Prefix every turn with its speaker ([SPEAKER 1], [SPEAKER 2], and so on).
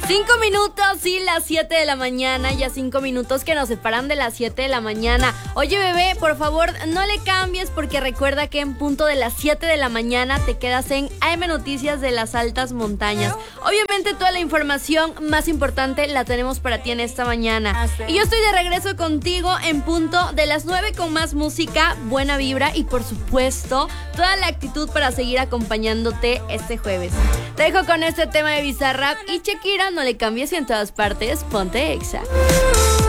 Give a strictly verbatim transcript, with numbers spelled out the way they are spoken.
[SPEAKER 1] Cinco minutos y las siete de la mañana, ya cinco minutos que nos separan de las siete de la mañana. Oye, bebé, por favor, no le cambies porque recuerda que en punto de las siete de la mañana te quedas en A M Noticias de las Altas Montañas. Obviamente toda la información más importante la tenemos para ti en esta mañana. Y yo estoy de regreso contigo en punto de las nueve con más música, buena vibra y por supuesto toda la actitud para seguir acompañándote este jueves. Te dejo con este tema de Bizarrap y Shakira. No le cambies y en todas partes, ponte Exa.